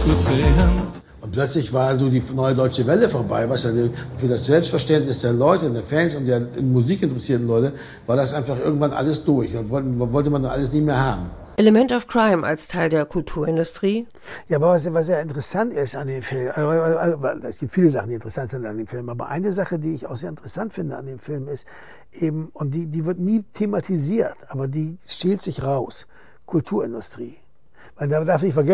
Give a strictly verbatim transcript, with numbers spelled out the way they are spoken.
gut sehen. Und plötzlich war so die neue Deutsche Welle vorbei, was ja für das Selbstverständnis der Leute, der Fans und der musikinteressierten Leute, war das einfach irgendwann alles durch. Und wollte man dann alles nie mehr haben. Element of Crime als Teil der Kulturindustrie? Ja, aber was, was sehr interessant ist an dem Film, also, es gibt viele Sachen, die interessant sind an dem Film, aber eine Sache, die ich auch sehr interessant finde an dem Film ist eben, und die, die wird nie thematisiert, aber die schält sich raus, Kulturindustrie. Weil da darf ich vergessen,